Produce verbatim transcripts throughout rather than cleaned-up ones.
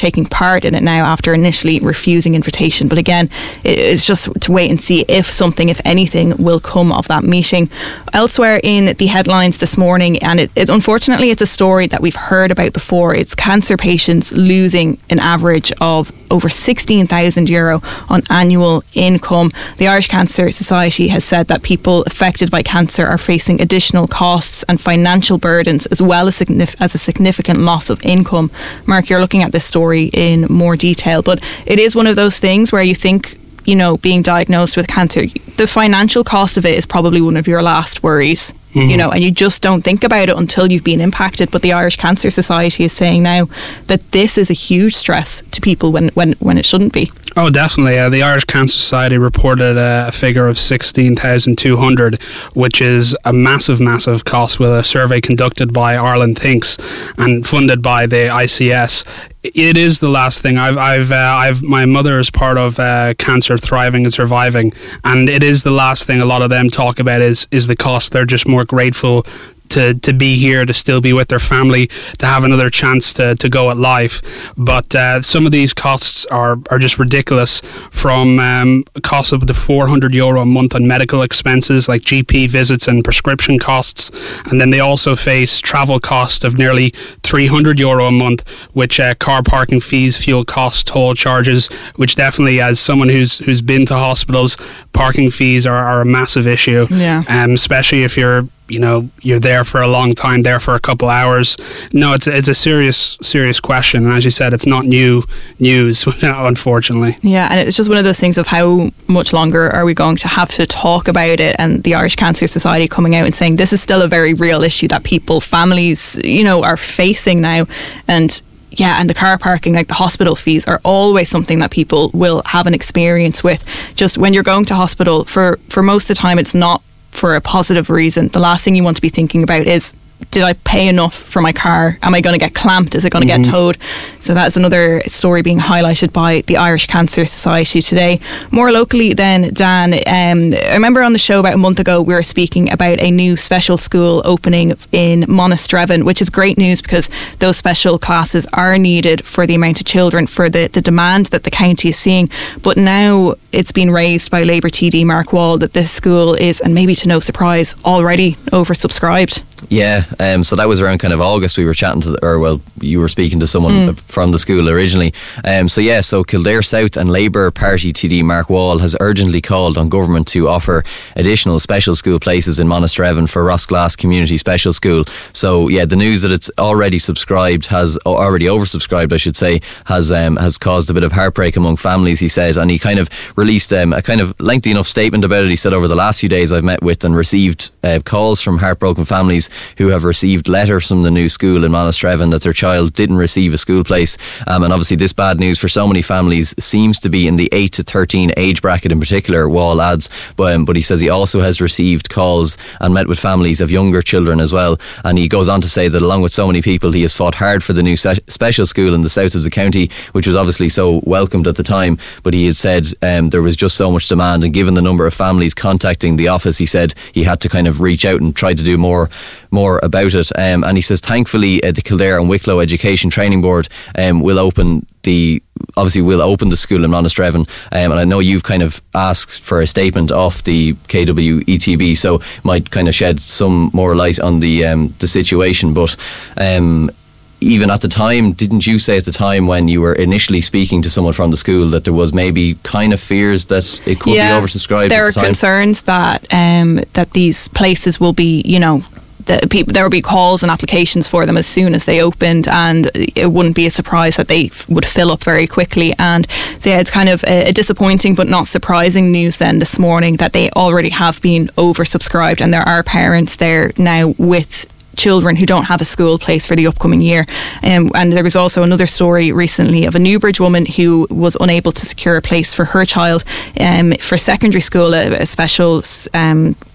taking part in it now after initially refusing invitation. But again, it's just to wait and see if something, if anything, will come of that meeting. Elsewhere in the headlines this morning, and it, it unfortunately it's a story that we've heard about before, it's cancer patients losing an average of over sixteen thousand euro on annual income. The Irish Cancer Society has said that people affected by cancer are facing additional costs and financial burdens, as well as, signif- as a significant loss of income. Mark, you're looking at this story in more detail, but it is one of those things where you think, you know, being diagnosed with cancer, the financial cost of it is probably one of your last worries. Mm-hmm. You know, and you just don't think about it until you've been impacted. But the Irish Cancer Society is saying now that this is a huge stress to people when, when, when it shouldn't be. Oh, definitely. Uh, the Irish Cancer Society reported uh, a figure of sixteen thousand two hundred, which is a massive, massive cost, with a survey conducted by Ireland Thinks and funded by the I C S. It is the last thing. I've, I've, uh, I've. My mother is part of uh, Cancer Thriving and Surviving, and it is the last thing a lot of them talk about is is the cost. They're just more grateful to, to be here, to still be with their family, to have another chance to, to go at life. But uh, some of these costs are, are just ridiculous, from um, costs up to four hundred euro a month on medical expenses like G P visits and prescription costs. And then they also face travel costs of nearly three hundred euro a month, which uh, car parking fees, fuel costs, toll charges, which definitely, as someone who's who's been to hospitals, parking fees are, are a massive issue. Yeah. Um, especially if you're you know, you're there for a long time, there for a couple hours. No, it's it's a serious, serious question. And as you said, it's not new news, unfortunately. Yeah, and it's just one of those things of how much longer are we going to have to talk about it, and the Irish Cancer Society coming out and saying this is still a very real issue that people, families, you know, are facing now. And yeah, and the car parking, like the hospital fees, are always something that people will have an experience with. Just when you're going to hospital, for, for most of the time, it's not for a positive reason. The last thing you want to be thinking about is, did I pay enough for my car? Am I going to get clamped? Is it going to mm-hmm. get towed? So that's another story being highlighted by the Irish Cancer Society today. More locally then, Dan, um, I remember on the show about a month ago we were speaking about a new special school opening in Monasterevin, which is great news because those special classes are needed for the amount of children, for the, the demand that the county is seeing. But now it's been raised by Labour T D Mark Wall that this school is, and maybe to no surprise, already oversubscribed. Yeah, um, so that was around kind of August. We were chatting to, the, or well, you were speaking to someone mm. from the school originally. Um, so yeah, so Kildare South and Labour Party T D Mark Wall has urgently called on government to offer additional special school places in Monasterevin for Rossglass Community Special School. So yeah, the news that it's already subscribed has already oversubscribed, I should say, has um, has caused a bit of heartbreak among families, he said, and he kind of released um, a kind of lengthy enough statement about it. He said, over the last few days I've met with and received uh, calls from heartbroken families who have received letters from the new school in Monasterevin that their child didn't receive a school place, um, and obviously this bad news for so many families seems to be in the eight to thirteen age bracket in particular, Wall adds, but, um, but he says he also has received calls and met with families of younger children as well, and he goes on to say that along with so many people he has fought hard for the new se- special school in the south of the county, which was obviously so welcomed at the time, but he had said um, there was just so much demand, and given the number of families contacting the office, he said he had to kind of reach out and try to do more more about it, um, and he says thankfully uh, the Kildare and Wicklow Education Training Board um, will open the obviously will open the school in Monasterevin, um, and I know you've kind of asked for a statement off the K W E T B, so might kind of shed some more light on the um, the situation, but um, even at the time, didn't you say at the time when you were initially speaking to someone from the school that there was maybe kind of fears that it could yeah, be oversubscribed? There at the are time? concerns that um, that these places will be, you know, the people, there will be calls and applications for them as soon as they opened, and it wouldn't be a surprise that they f- would fill up very quickly. And so yeah, it's kind of a, a disappointing but not surprising news then this morning that they already have been oversubscribed, and there are parents there now with children who don't have a school place for the upcoming year. Um, and there was also another story recently of a Newbridge woman who was unable to secure a place for her child um, for secondary school, a, a special um,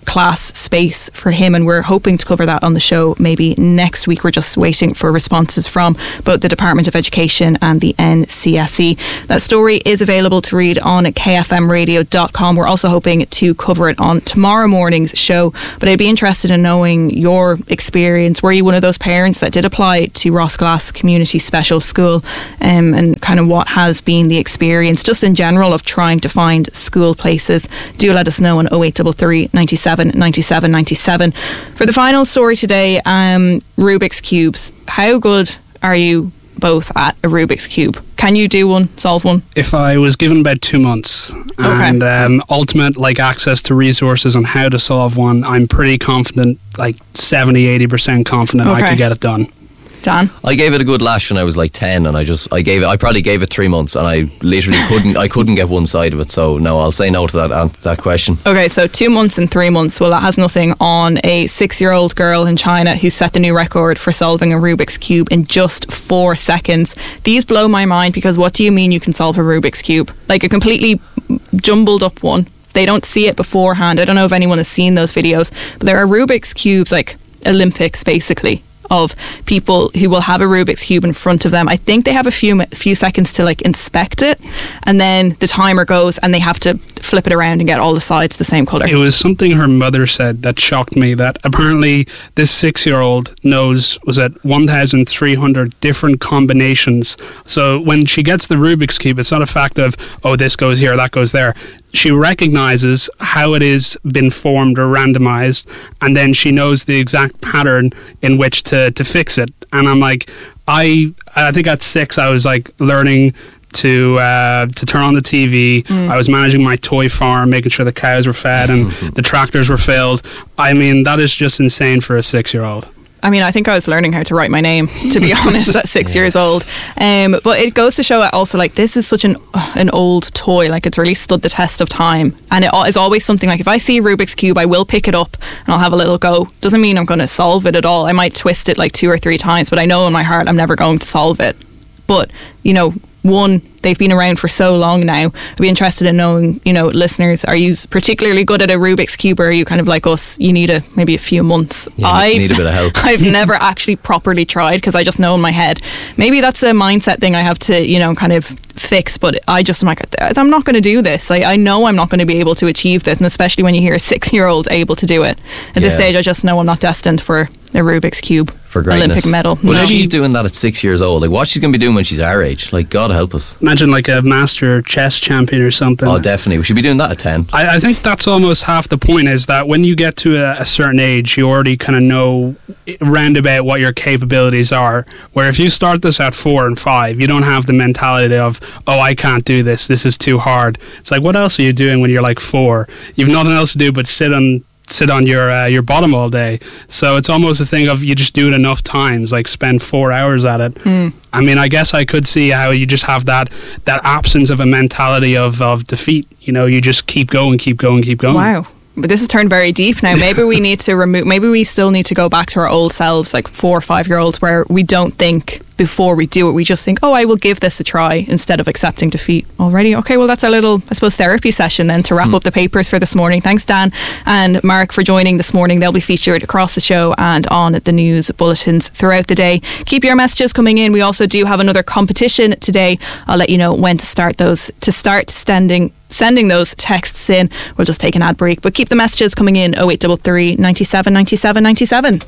class space for him, and we're hoping to cover that on the show maybe next week. We're just waiting for responses from both the Department of Education and the N C S E. That story is available to read on k f m radio dot com. We're also hoping to cover it on tomorrow morning's show, but I'd be interested in knowing your experience. Were you one of those parents that did apply to Rossglass Community Special School, um, and kind of what has been the experience just in general of trying to find school places? Do let us know on oh eight three three, nine seven, nine seven nine seven. For the final story today, um, Rubik's Cubes. How good are you both at a Rubik's Cube? Can you do one, solve one? If I was given about two months and okay. um, ultimate like access to resources on how to solve one, I'm pretty confident, like seventy, eighty percent confident okay. I could get it done. Dan? I gave it a good lash when I was like ten, and I just I gave it I probably gave it three months, and I literally couldn't I couldn't get one side of it. So no, I'll say no to that uh, that question. Okay, so two months and three months. Well, that has nothing on a six-year-old girl in China who set the new record for solving a Rubik's Cube in just four seconds. These blow my mind, because what do you mean you can solve a Rubik's Cube? Like a completely jumbled up one. They don't see it beforehand. I don't know if anyone has seen those videos, but there are Rubik's Cubes, like Olympics basically, of people who will have a Rubik's Cube in front of them. I think they have a few few seconds to like inspect it, and then the timer goes and they have to flip it around and get all the sides the same colour. It was something her mother said that shocked me, that apparently this six-year-old knows, was it one thousand three hundred different combinations. So when she gets the Rubik's Cube, it's not a fact of, oh, this goes here, that goes there. She recognises how it is been formed or randomised, and then she knows the exact pattern in which to, to fix it. And I'm like, I I think at six I was like learning to uh, to turn on the T V. Mm. I was managing my toy farm, making sure the cows were fed and the tractors were filled. I mean, that is just insane for a six-year-old. I mean, I think I was learning how to write my name, to be honest, at six yeah. years old. Um, but it goes to show also, like, this is such an uh, an old toy. Like, it's really stood the test of time. And it is always something, like, if I see a Rubik's Cube, I will pick it up and I'll have a little go. Doesn't mean I'm going to solve it at all. I might twist it, like, two or three times, but I know in my heart I'm never going to solve it. But, you know, one, they've been around for so long now. I'd be interested in knowing, you know, listeners, are you particularly good at a Rubik's Cube, or are you kind of like us, you need a maybe a few months? Yeah, I need a bit of help. I've never actually properly tried, because I just know in my head. Maybe that's a mindset thing I have to, you know, kind of fix, but I just am like, I'm not going to do this. I, I know I'm not going to be able to achieve this, and especially when you hear a six-year-old able to do it. At yeah. this stage, I just know I'm not destined for a Rubik's Cube for greatness. Olympic medal. Well, no. if she's doing that at six years old, like, what she's going to be doing when she's our age? Like, God help us. Imagine like a master chess champion or something. Oh, definitely. We should be doing that at ten. I, I think that's almost half the point, is that when you get to a, a certain age, you already kind of know roundabout what your capabilities are. Where if you start this at four and five, you don't have the mentality of, oh, I can't do this, this is too hard. It's like, what else are you doing when you're like four? You've nothing else to do but sit on sit on your uh, your bottom all day. So it's almost a thing of, you just do it enough times, like spend four hours at it. Mm. I mean, I guess I could see how you just have that that absence of a mentality of, of defeat. You know, you just keep going, keep going, keep going. Wow. But this has turned very deep now. Maybe we need to remove, maybe we still need to go back to our old selves, like four or five year olds, where we don't think before we do it. We just think, oh, I will give this a try, instead of accepting defeat already. Okay, well, that's a little, I suppose, therapy session then to wrap hmm. up the papers for this morning. Thanks, Dan and Mark, for joining this morning. They'll be featured across the show and on the news bulletins throughout the day. Keep your messages coming in. We also do have another competition today. I'll let you know when to start those, to start sending sending those texts in. We'll just take an ad break, but keep the messages coming in. oh eight three three, nine seven, nine seven, nine seven.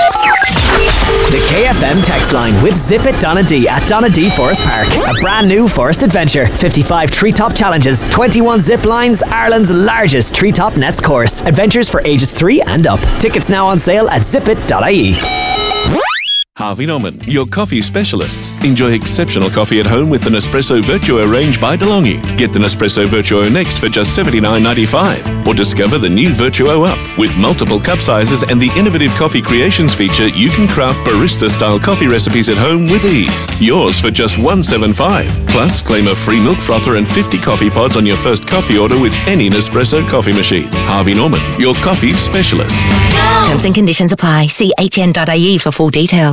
The K F M text line with Zip It Donadee at Donadee Forest Park. A brand new forest adventure. fifty-five treetop challenges, twenty-one zip lines, Ireland's largest treetop nets course. Adventures for ages three and up. Tickets now on sale at zip it dot I E. Harvey Norman, your coffee specialists. Enjoy exceptional coffee at home with the Nespresso Virtuo range by DeLonghi. Get the Nespresso Virtuo next for just seventy-nine ninety-five. Or discover the new Virtuo Up. With multiple cup sizes and the innovative Coffee Creations feature, you can craft barista-style coffee recipes at home with ease. Yours for just one hundred seventy-five dollars. Plus, claim a free milk frother and fifty coffee pods on your first coffee order with any Nespresso coffee machine. Harvey Norman, your coffee specialists. Terms and conditions apply. See H N dot I E for full details.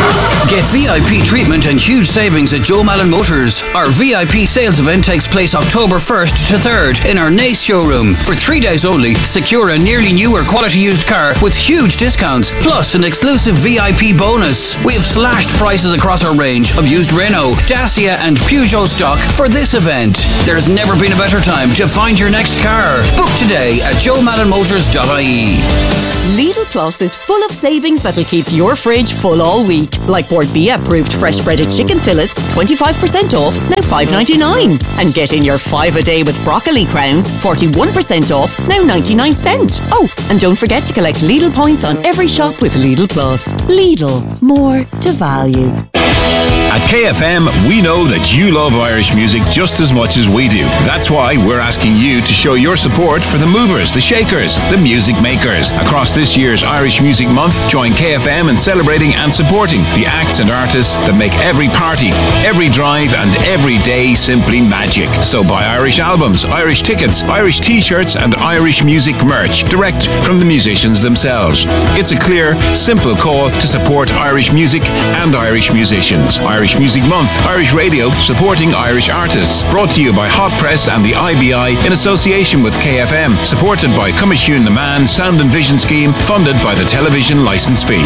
Get V I P treatment and huge savings at Joe Malin Motors. Our V I P sales event takes place October first to third in our Nace showroom. For three days only, secure a nearly new or quality used car with huge discounts, plus an exclusive V I P bonus. We have slashed prices across our range of used Renault, Dacia and Peugeot stock for this event. There's never been a better time to find your next car. Book today at joe malin motors dot I E. Lidl Plus is full of savings that will keep your fridge full all week. Like Board B approved fresh breaded chicken fillets, twenty-five percent off, now five ninety-nine. And get in your five a day with broccoli crowns, forty-one percent off, now ninety-nine cents. Oh, and don't forget to collect Lidl points on every shop with Lidl Plus. Lidl, more to value. At K F M, we know that you love Irish music just as much as we do. That's why we're asking you to show your support for the movers, the shakers, the music makers. Across this year's Irish Music Month, join K F M in celebrating and supporting the acts and artists that make every party, every drive and every day simply magic. So buy Irish albums, Irish tickets, Irish t-shirts and Irish music merch direct from the musicians themselves. It's a clear, simple call to support Irish music and Irish musicians. Irish Music Month, Irish Radio, supporting Irish artists. Brought to you by Hot Press and the I B I in association with K F M. Supported by Commission na Man Sound and Vision Scheme, funded by the television licence fee.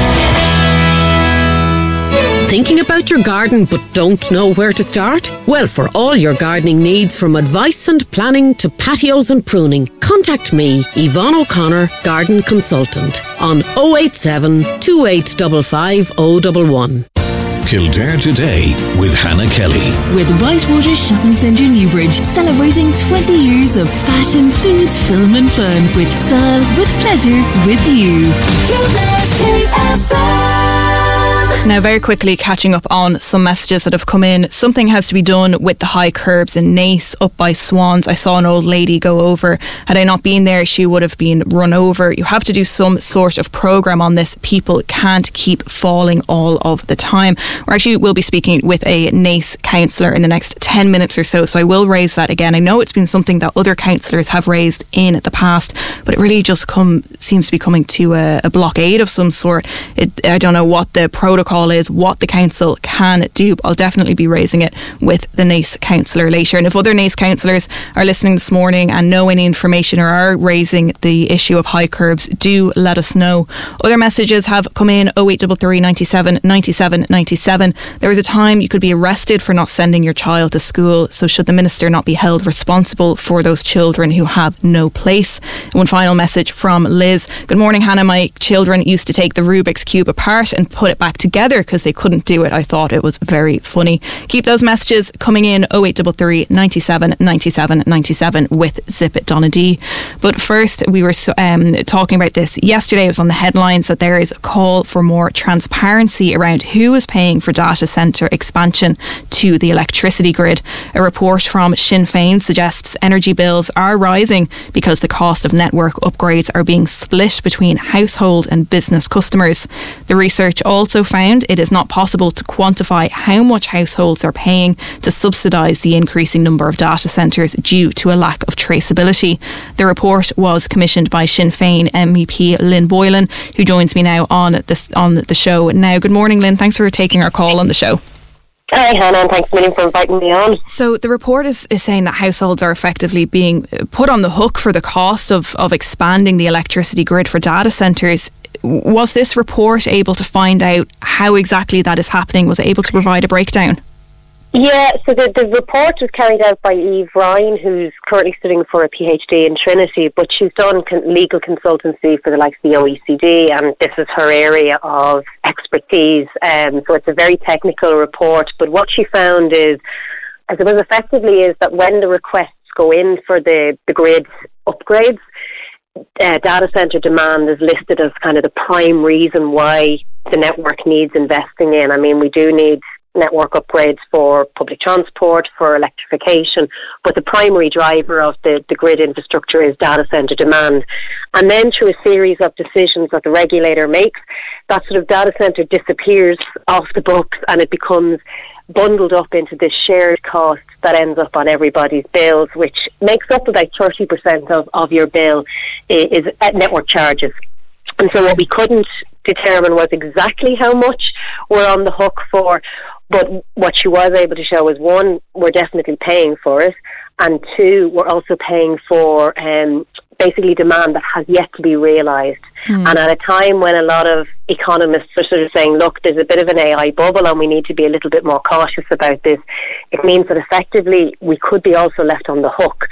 Thinking about your garden but don't know where to start? Well, for all your gardening needs, from advice and planning to patios and pruning, contact me, Yvonne O'Connor, Garden Consultant, on oh eight seven, two eight five five, oh one one. Kildare Today with Hannah Kelly. With Whitewater Shopping Centre Newbridge, celebrating twenty years of fashion, food, film and fun. With style, with pleasure, with you. Kildare's K F M. Now, very quickly catching up on some messages that have come in. Something has to be done with the high curbs in Nace up by Swans. I saw an old lady go over. Had I not been there, she would have been run over. You have to do some sort of programme on this. People can't keep falling all of the time. We actually will be speaking with a Nace councillor in the next ten minutes or so, so I will raise that again. I know it's been something that other councillors have raised in the past, but it really just come seems to be coming to a, a blockade of some sort. It, I don't know what the protocol is, what the council can do, but I'll definitely be raising it with the Nace councillor later. And if other Nace councillors are listening this morning and know any information or are raising the issue of high curbs, do let us know. Other messages have come in: oh eight three three, nine seven, nine seven, nine seven. There was a time you could be arrested for not sending your child to school, so should the minister not be held responsible for those children who have no place? And one final message from Liz: good morning, Hannah. My children used to take the Rubik's Cube apart and put it back together because they couldn't do it. I thought it was very funny. Keep those messages coming in: oh eight three three, nine seven, nine seven, nine seven with Zip It Donna D. But first, we were um, talking about this yesterday. It was on the headlines that there is a call for more transparency around who is paying for data centre expansion to the electricity grid. A report from Sinn Féin suggests energy bills are rising because the cost of network upgrades are being split between household and business customers. The research also found it is not possible to quantify how much households are paying to subsidise the increasing number of data centres due to a lack of traceability. The report was commissioned by Sinn Féin M E P Lynn Boylan, who joins me now on this on the show. Now, good morning, Lynn. Thanks for taking our call on the show. Hi, Hannah, and thanks a million for inviting me on. So the report is, is saying that households are effectively being put on the hook for the cost of, of expanding the electricity grid for data centres. Was this report able to find out how exactly that is happening? Was it able to provide a breakdown? Yeah, so the, the report was carried out by Eve Ryan, who's currently studying for a PhD in Trinity, but she's done con- legal consultancy for the likes of the O E C D, and this is her area of expertise. Um, so it's a very technical report, but what she found is, I suppose effectively, is that when the requests go in for the, the grid upgrades, uh, data centre demand is listed as kind of the prime reason why the network needs investing in. I mean, we do need network upgrades for public transport, for electrification, but the primary driver of the, the grid infrastructure is data centre demand. And then through a series of decisions that the regulator makes, that sort of data centre disappears off the books and it becomes bundled up into this shared cost that ends up on everybody's bills, which makes up about thirty percent of, of your bill is, is network charges. And so what we couldn't determine was exactly how much we're on the hook for, but what she was able to show is, one, we're definitely paying for it, and two, we're also paying for um, basically demand that has yet to be realised. Mm. And at a time when a lot of economists are sort of saying, look, there's a bit of an A I bubble and we need to be a little bit more cautious about this, it means that effectively we could be also left on the hook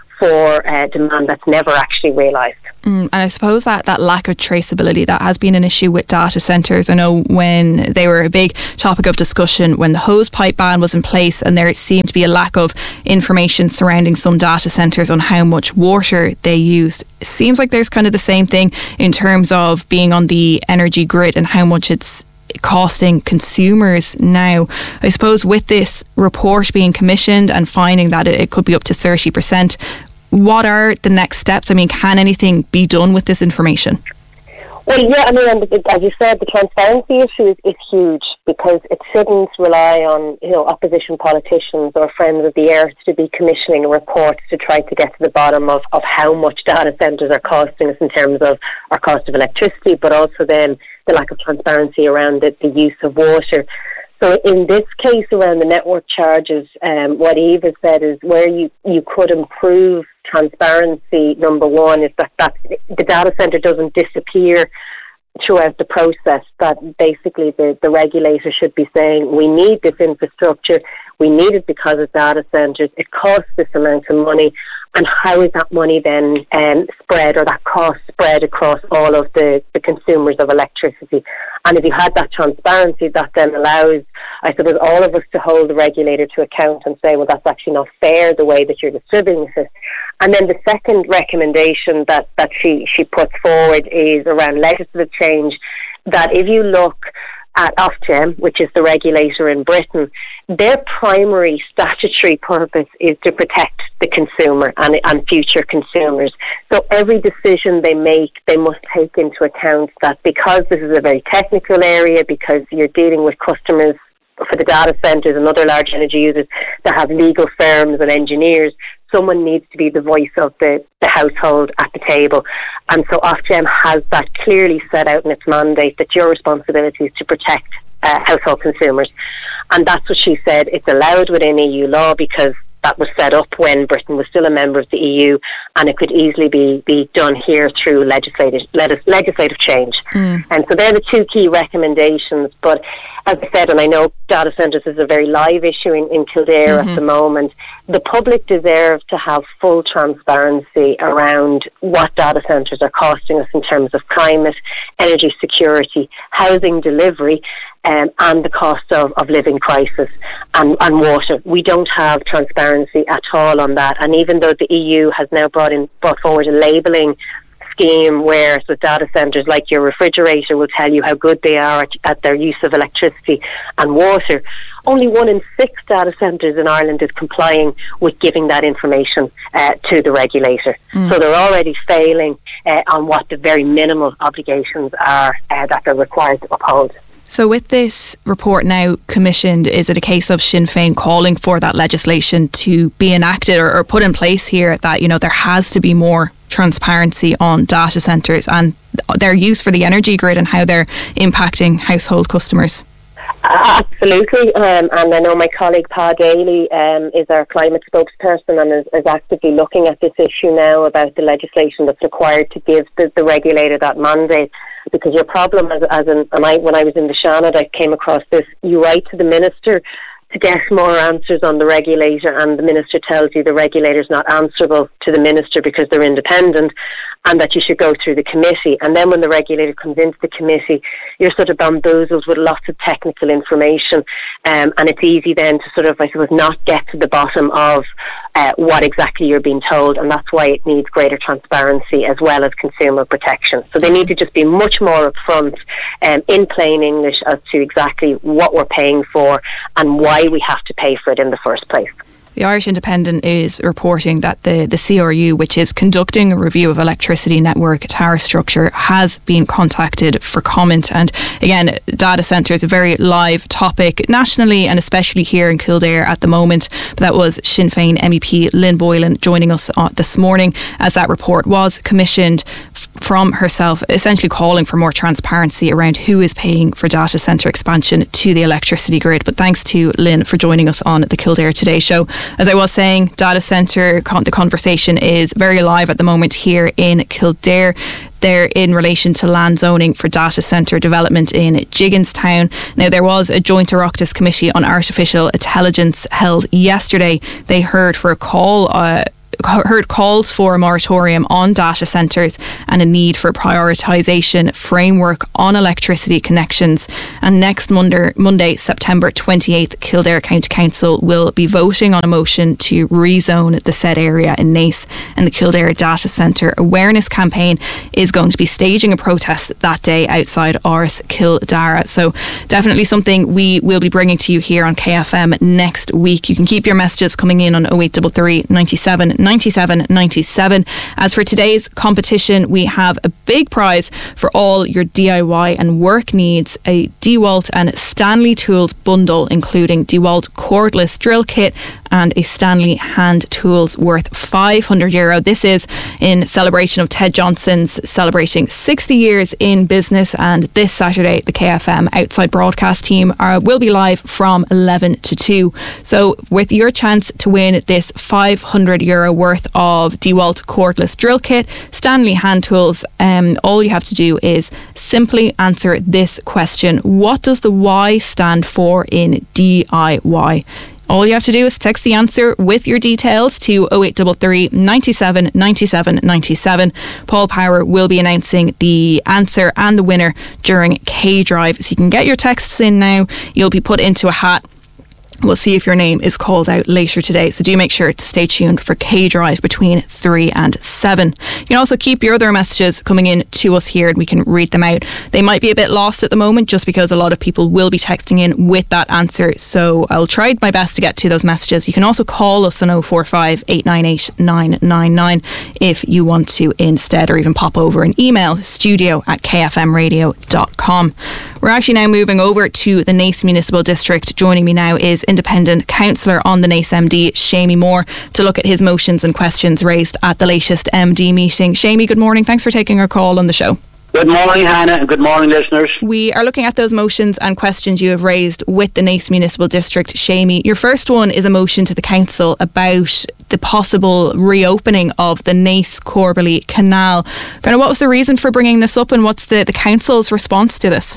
for uh, demand that's never actually realised. Mm, and I suppose that, that lack of traceability, that has been an issue with data centres. I know when they were a big topic of discussion when the hose pipe ban was in place, and there seemed to be a lack of information surrounding some data centres on how much water they used. It seems like there's kind of the same thing in terms of being on the energy grid and how much it's costing consumers now. I suppose with this report being commissioned and finding that it, it could be up to thirty percent, what are the next steps? I mean, can anything be done with this information? Well, yeah, I mean, as you said, the transparency issue is, is huge, because it shouldn't rely on, you know, opposition politicians or friends of the earth to be commissioning reports to try to get to the bottom of, of how much data centres are costing us in terms of our cost of electricity, but also then the lack of transparency around the, the use of water. So in this case around the network charges, um, what Eve has said is where you, you could improve transparency, number one, is that, that the data centre doesn't disappear throughout the process, that basically the, the regulator should be saying, we need this infrastructure, we need it because of data centres, it costs this amount of money, and how is that money then um, spread, or that cost spread across all of the, the consumers of electricity. And if you had that transparency, that then allows, I suppose, all of us to hold the regulator to account and say, well, that's actually not fair the way that you're distributing this. And then the second recommendation that, that she, she puts forward is around legislative change, that if you look at Ofgem, which is the regulator in Britain, their primary statutory purpose is to protect the consumer and, and future consumers. So every decision they make, they must take into account that because this is a very technical area, because you're dealing with customers for the data centres and other large energy users that have legal firms and engineers, someone needs to be the voice of the, the household at the table. And so Ofgem has that clearly set out in its mandate, that your responsibility is to protect uh, household consumers. And that's what she said. It's allowed within E U law because that was set up when Britain was still a member of the E U, and it could easily be, be done here through legislative legislative change. Mm. And so they're the two key recommendations. But as I said, and I know data centres is a very live issue in, in Kildare mm-hmm. at the moment, the public deserve to have full transparency around what data centres are costing us in terms of climate, energy security, housing delivery, Um, and the cost of, of living crisis and, and water. We don't have transparency at all on that. And even though the E U has now brought in brought forward a labelling scheme where so data centres like your refrigerator will tell you how good they are at, at their use of electricity and water, only one in six data centres in Ireland is complying with giving that information uh, to the regulator. Mm. So they're already failing uh, on what the very minimal obligations are uh, that they're required to uphold. So with this report now commissioned, is it a case of Sinn Féin calling for that legislation to be enacted or, or put in place here, that, you know, there has to be more transparency on data centres and their use for the energy grid and how they're impacting household customers? Absolutely, um, and I know my colleague Pa Daly um, is our climate spokesperson and is, is actively looking at this issue now about the legislation that's required to give the, the regulator that mandate. Because your problem, as, as in, and I, when I was in the Seanad, I came across this, you write to the minister to get more answers on the regulator, and the minister tells you the regulator's not answerable to the minister because they're independent, and that you should go through the committee. And then when the regulator comes into the committee, you're sort of bamboozled with lots of technical information, um, and it's easy then to sort of, I suppose, not get to the bottom of uh, what exactly you're being told, and that's why it needs greater transparency as well as consumer protection. So they need to just be much more upfront um, in plain English as to exactly what we're paying for and why we have to pay for it in the first place. The Irish Independent is reporting that the, the C R U, which is conducting a review of electricity network tariff structure, has been contacted for comment. And again, data centres, a very live topic nationally and especially here in Kildare at the moment. But that was Sinn Féin M E P Lynn Boylan joining us uh, this morning as that report was commissioned from herself, essentially calling for more transparency around who is paying for data centre expansion to the electricity grid. But thanks to Lynn for joining us on the Kildare Today show. As I was saying, data centre, the conversation is very live at the moment here in Kildare. They're in relation to land zoning for data centre development in Gigginstown. Now, there was a joint Oireachtas committee on artificial intelligence held yesterday. They heard for a call uh, heard calls for a moratorium on data centres and a need for prioritisation framework on electricity connections. And next Monday, Monday, September twenty-eighth, Kildare County Council will be voting on a motion to rezone the said area in Naas, and the Kildare Data Centre Awareness Campaign is going to be staging a protest that day outside Áras Kildare. So definitely something we will be bringing to you here on K F M next week. You can keep your messages coming in on oh eight three three, ninety-seven, ninety-seven, ninety-seven. As for today's competition, we have a big prize for all your D I Y and work needs, a DeWalt and Stanley Tools bundle, including DeWalt cordless drill kit and a Stanley hand tools worth five hundred euro. This is in celebration of Ted Johnson's celebrating sixty years in business, and this Saturday the K F M Outside Broadcast team are, will be live from eleven to two. So with your chance to win this five hundred euro worth of DeWalt cordless drill kit, Stanley hand tools, um, all you have to do is simply answer this question: what does the Y stand for in D I Y? All you have to do is text the answer with your details to oh eight three three, ninety-seven, ninety-seven, ninety-seven. Paul Power will be announcing the answer and the winner during K Drive. So you can get your texts in now. You'll be put into a hat. We'll see if your name is called out later today. So do make sure to stay tuned for K Drive between three and seven. You can also keep your other messages coming in to us here and we can read them out. They might be a bit lost at the moment just because a lot of people will be texting in with that answer. So I'll try my best to get to those messages. You can also call us on oh four five, eight nine eight, nine nine nine if you want to instead, or even pop over an email, studio at k f m radio dot com. We're actually now moving over to the Naas Municipal District. Joining me now is Independent Councillor on the Naas M D, Seamie Moore, to look at his motions and questions raised at the latest M D meeting. Seamie, good morning. Thanks for taking our call on the show. Good morning, Hannah, and good morning, listeners. We are looking at those motions and questions you have raised with the Naas Municipal District. Seamie, your first one is a motion to the Council about the possible reopening of the Naas Corbally Canal. Kind of what was the reason for bringing this up, and what's the, the Council's response to this?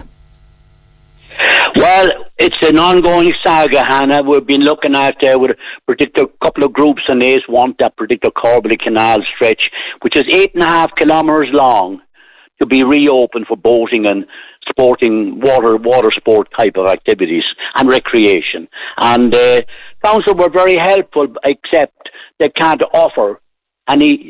Well, it's an ongoing saga, Hannah. We've been looking at uh, with a particular couple of groups in Naas want that particular Corbally Canal stretch, which is eight and a half kilometres long, to be reopened for boating and sporting water water sport type of activities and recreation. And uh, council were very helpful, except they can't offer any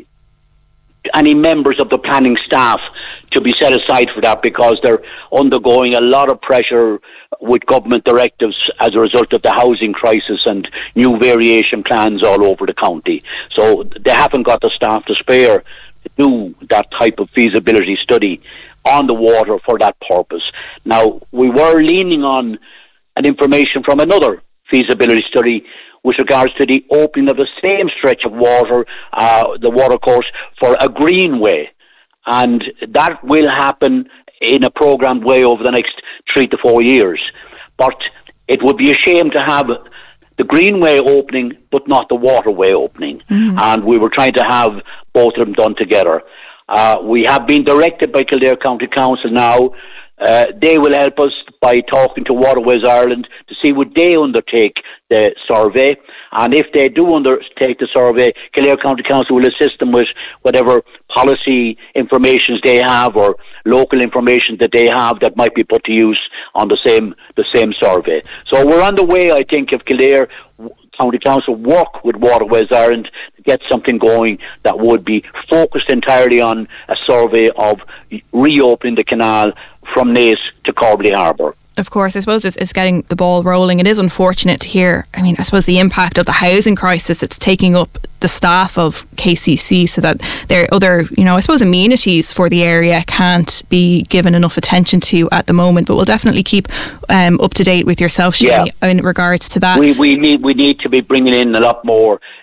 any members of the planning staff to be set aside for that because they're undergoing a lot of pressure with government directives as a result of the housing crisis and new variation plans all over the county. So they haven't got the staff to spare to do that type of feasibility study on the water for that purpose. Now, we were leaning on an information from another feasibility study with regards to the opening of the same stretch of water, uh, the watercourse, for a greenway. And that will happen in a programmed way over the next three to four years. But it would be a shame to have the greenway opening but not the waterway opening. Mm-hmm. And we were trying to have both of them done together. Uh, we have been directed by Kildare County Council now. Uh, they will help us by talking to Waterways Ireland to see would they undertake the survey, and if they do undertake the survey, Kildare County Council will assist them with whatever policy information they have or local information that they have that might be put to use on the same the same survey. So we're on the way, I think, if Kildare County Council work with Waterways Ireland to get something going that would be focused entirely on a survey of reopening the canal from Naas to Corbally Harbour. Of course, I suppose it's, it's getting the ball rolling. It is unfortunate to hear, I mean, I suppose the impact of the housing crisis, it's taking up the staff of K C C so that their other, you know, I suppose amenities for the area can't be given enough attention to at the moment. But we'll definitely keep um, up to date with yourself, Seamie, yeah. in regards to that. We, we, need, we need to be bringing in a lot more uh,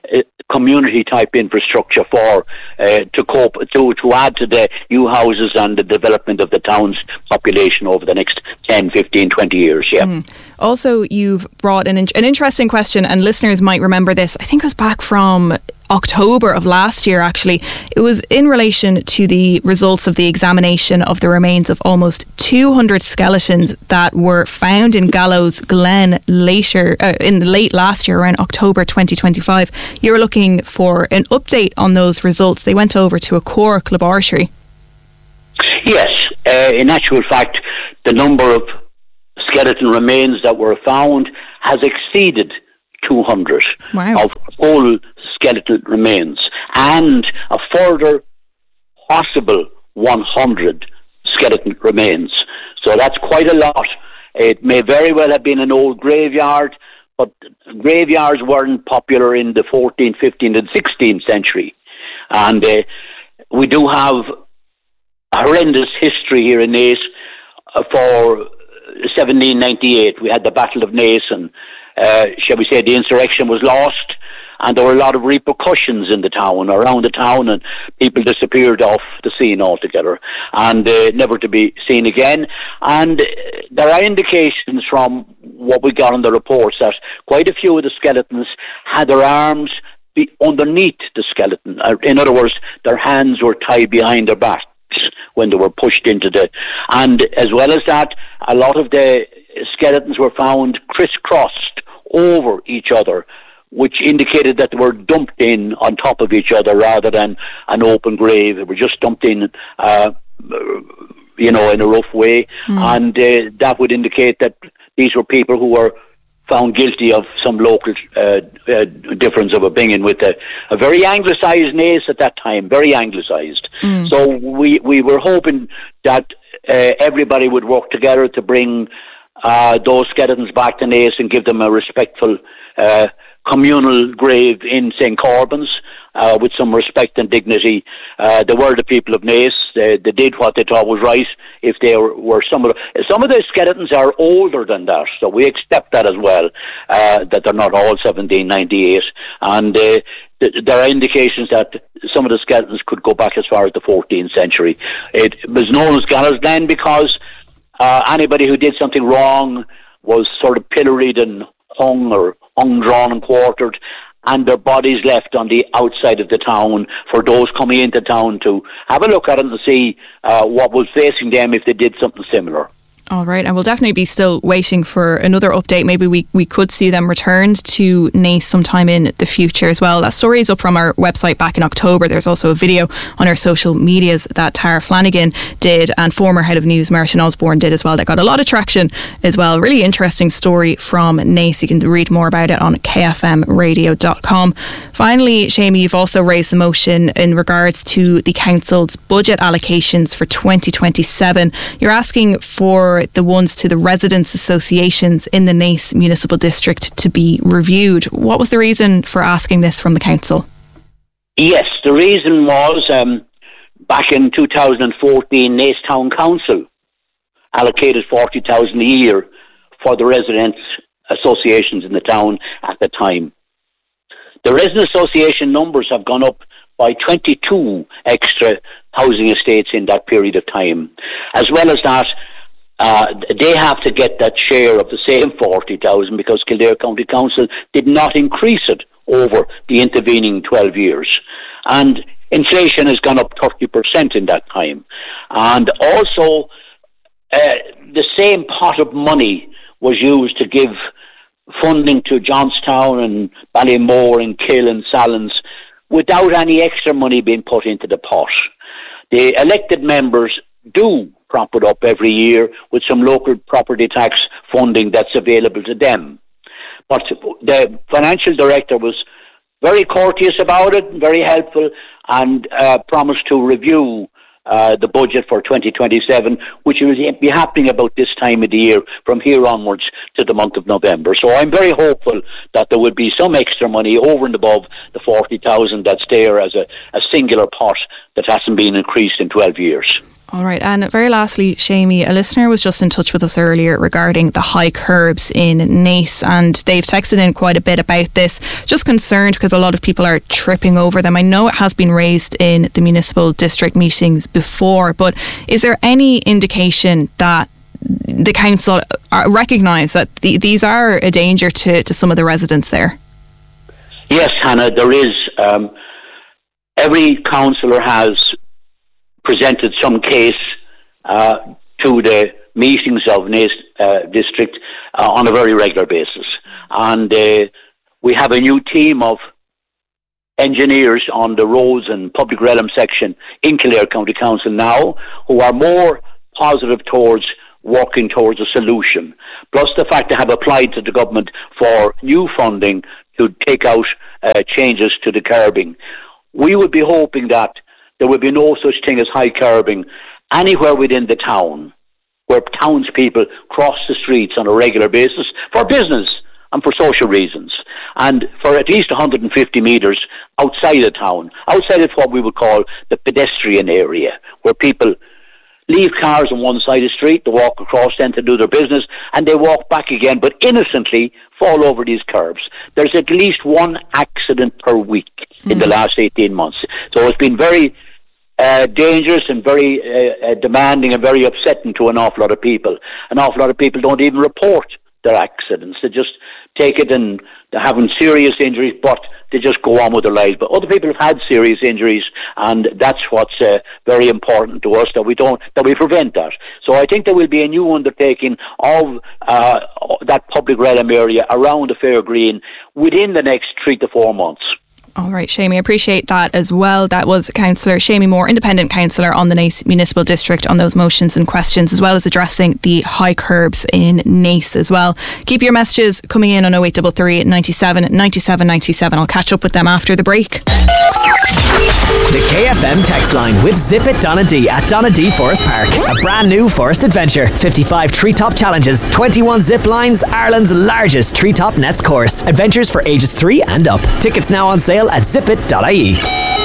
community type infrastructure for uh, to cope to to add to the new houses and the development of the town's population over the next ten, fifteen, twenty years. Yeah. Mm. Also, you've brought an, an interesting question, and listeners might remember this. I think it was back from October of last year, actually. It was in relation to the results of the examination of the remains of almost two hundred skeletons that were found in Gallows Glen later, uh, in the late last year, around October twenty twenty-five. You were looking for an update on those results. They went over to a Cork laboratory. Yes, uh, in actual fact, the number of skeleton remains that were found has exceeded two hundred wow. of whole skeletal remains, and a further possible one hundred skeleton remains. So that's quite a lot. It may very well have been an old graveyard, but graveyards weren't popular in the fourteenth, fifteenth and sixteenth century. And uh, we do have a horrendous history here in Naas uh, for seventeen ninety-eight. We had the Battle of Naas, and uh, shall we say the insurrection was lost, and there were a lot of repercussions in the town, around the town, and people disappeared off the scene altogether, and uh, never to be seen again. And uh, there are indications from what we got on the reports that quite a few of the skeletons had their arms be underneath the skeleton. Uh, in other words, their hands were tied behind their backs when they were pushed into the... And as well as that, a lot of the skeletons were found crisscrossed over each other, which indicated that they were dumped in on top of each other rather than an open grave. They were just dumped in, uh, you know, in a rough way. Mm. And uh, that would indicate that these were people who were found guilty of some local uh, uh, difference of opinion with a, a very anglicised Naas at that time, very anglicised. Mm. So we, we were hoping that uh, everybody would work together to bring uh, those skeletons back to Naas and give them a respectful uh, communal grave in Saint Corbans uh, with some respect and dignity. Uh, they were the people of Naas. They, they did what they thought was right. If they were, were some of the, some of the skeletons are older than that, so we accept that as well, uh, that they're not all seventeen ninety-eight. And uh, th- there are indications that some of the skeletons could go back as far as the fourteenth century. It was known as Gallows Glen because uh, anybody who did something wrong was sort of pilloried and hung or hung, drawn and quartered, and their bodies left on the outside of the town for those coming into town to have a look at them to see uh, what was facing them if they did something similar. All right, and we'll definitely be still waiting for another update. Maybe we, we could see them returned to Naas sometime in the future as well. That story is up from our website back in October. There's also a video on our social medias that Tara Flanagan did, and former head of news Martin Osborne did as well. That got a lot of traction as well. Really interesting story from Naas. You can read more about it on k f m radio dot com. Finally, Seamie, you've also raised the motion in regards to the council's budget allocations for twenty twenty-seven. You're asking for the ones to the residents' associations in the Naas Municipal District to be reviewed. What was the reason for asking this from the council? Yes, the reason was um, back in two thousand fourteen, Naas Town Council allocated forty thousand a year for the residents' associations in the town at the time. The resident association numbers have gone up by twenty-two extra housing estates in that period of time. As well as that, uh, they have to get that share of the same forty thousand because Kildare County Council did not increase it over the intervening twelve years. And inflation has gone up thirty percent in that time. And also, uh, the same pot of money was used to give funding to Johnstown and Ballymore and Kill and Sallins without any extra money being put into the pot. The elected members do prop it up every year with some local property tax funding that's available to them. But the financial director was very courteous about it, very helpful, and uh, promised to review Uh, the budget for twenty twenty-seven, which will be happening about this time of the year from here onwards to the month of November. So I'm very hopeful that there will be some extra money over and above the forty thousand that's there as a, a singular pot that hasn't been increased in twelve years. All right, and very lastly, Shamie, a listener was just in touch with us earlier regarding the high curbs in Naas, and they've texted in quite a bit about this. Just concerned because a lot of people are tripping over them. I know it has been raised in the municipal district meetings before, but is there any indication that the council recognise that the, these are a danger to, to some of the residents there? Yes, Hannah, there is. Um, every councillor has presented some case uh, to the meetings of Naas uh, district uh, on a very regular basis. And uh, we have a new team of engineers on the roads and public realm section in Kildare County Council now who are more positive towards working towards a solution. Plus the fact they have applied to the government for new funding to take out uh, changes to the curbing. We would be hoping that there would be no such thing as high curbing anywhere within the town where townspeople cross the streets on a regular basis for business and for social reasons, and for at least one hundred fifty metres outside the town, outside of what we would call the pedestrian area, where people leave cars on one side of the street, they walk across then to do their business, and they walk back again, but innocently fall over these curbs. There's at least one accident per week mm-hmm. in the last eighteen months. So it's been very uh, dangerous and very uh, uh, demanding and very upsetting to an awful lot of people. An awful lot of people don't even report their accidents. They just take it and they're having serious injuries, but they just go on with their lives. But other people have had serious injuries, and that's what's uh, very important to us, that we don't, that we prevent that. So I think there will be a new undertaking of uh, that public realm area around the Fair Green within the next three to four months. All right, Shamie, I appreciate that as well. That was Councillor Shamie Moore, independent councillor on the Naas Municipal District, on those motions and questions, as well as addressing the high curbs in Naas as well. Keep your messages coming in on oh eight three three, ninety-seven, ninety-seven, ninety-seven. I'll catch up with them after the break. The K F M text line with Zip It Donna D at Donna D Forest Park. A brand new forest adventure. fifty-five treetop challenges, twenty-one zip lines, Ireland's largest treetop nets course. Adventures for ages three and up. Tickets now on sale at zip it dot I E.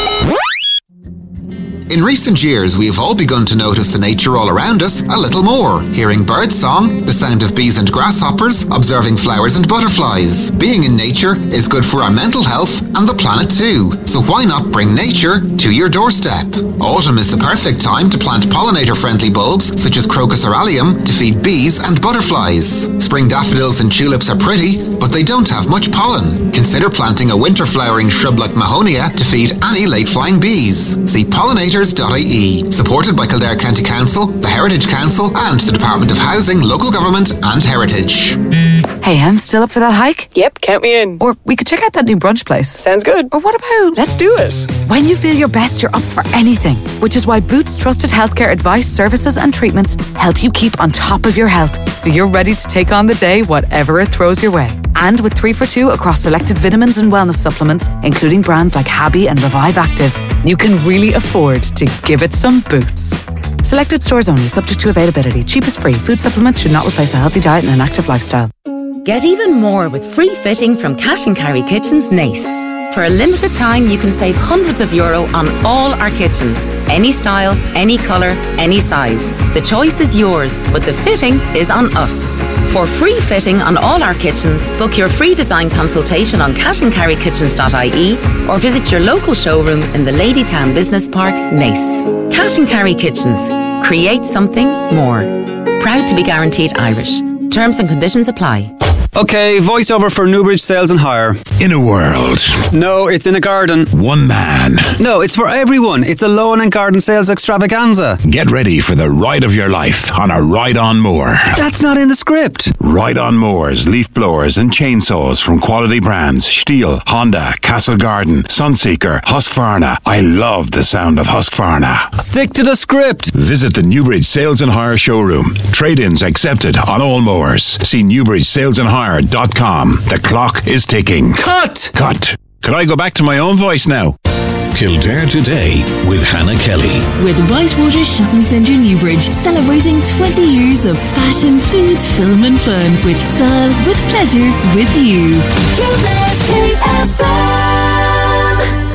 In recent years, we have all begun to notice the nature all around us a little more. Hearing bird song, the sound of bees and grasshoppers, observing flowers and butterflies. Being in nature is good for our mental health and the planet too. So why not bring nature to your doorstep? Autumn is the perfect time to plant pollinator-friendly bulbs such as Crocus aureolum to feed bees and butterflies. Spring daffodils and tulips are pretty, but they don't have much pollen. Consider planting a winter-flowering shrub like Mahonia to feed any late-flying bees. See pollinators dot I E. Supported by Kildare County Council, the Heritage Council and the Department of Housing, Local Government and Heritage. Hey, I'm still up for that hike? Yep, count me in. Or we could check out that new brunch place. Sounds good. Or what about... Let's do it. When you feel your best, you're up for anything. Which is why Boots Trusted Healthcare advice, services and treatments help you keep on top of your health, so you're ready to take on the day whatever it throws your way. And with three for two across selected vitamins and wellness supplements, including brands like Habi and Revive Active, you can really afford to give it some Boots. Selected stores only, subject to availability. Cheap is free. Food supplements should not replace a healthy diet and an active lifestyle. Get even more with free fitting from Cash and Carry Kitchens Naas. For a limited time, you can save hundreds of euro on all our kitchens. Any style, any colour, any size. The choice is yours, but the fitting is on us. For free fitting on all our kitchens, book your free design consultation on cash and carry kitchens dot I E or visit your local showroom in the Ladytown Business Park, Naas. Cash and Carry Kitchens. Create something more. Proud to be guaranteed Irish. Terms and conditions apply. Okay, voiceover for Newbridge Sales and Hire. In a world. No, it's in a garden. One man. No, it's for everyone. It's a lawn and garden sales extravaganza. Get ready for the ride of your life on a ride-on mower. That's not in the script. Ride-on mowers, leaf blowers and chainsaws from quality brands Stihl, Honda, Castle Garden, Sunseeker, Husqvarna. I love the sound of Husqvarna. Stick to the script. Visit the Newbridge Sales and Hire showroom. Trade-ins accepted on all mowers. See Newbridge Sales and Hire dot com. The clock is ticking. Cut! Cut. Could I go back to my own voice now? Kildare Today with Hannah Kelly. With Whitewater Shopping Centre Newbridge, celebrating twenty years of fashion, food, film and fun. With style, with pleasure, with you. Kildare K F M.